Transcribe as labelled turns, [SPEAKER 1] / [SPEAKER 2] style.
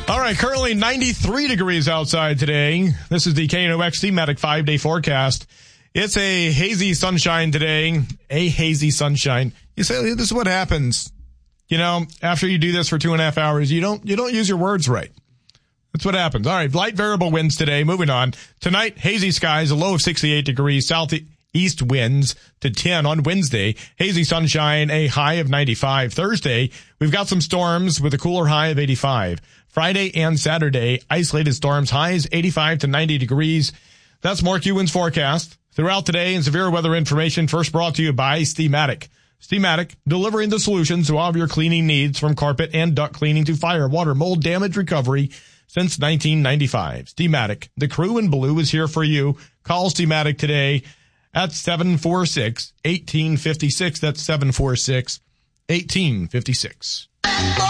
[SPEAKER 1] All right, currently 93 degrees outside today. This is the KNOX Steamatic 5-day forecast. It's a hazy sunshine today. A hazy sunshine. You say, this is what happens. You know, after you do this for 2.5 hours, you don't use your words right. That's what happens. All right, light variable winds today. Moving on. Tonight, hazy skies, a low of 68 degrees. Southeast winds to 10 on Wednesday. Hazy sunshine, a high of 95. Thursday, we've got some storms with a cooler high of 85. Friday and Saturday, isolated storms, highs 85 to 90 degrees. That's Mark Ewan's forecast. Throughout today, and severe weather information first brought to you by Steamatic. Steamatic, delivering the solutions to all of your cleaning needs, from carpet and duct cleaning to fire, water, mold, damage recovery since 1995. Steamatic, the crew in blue is here for you. Call Steamatic today at 746-1856. That's 746-1856.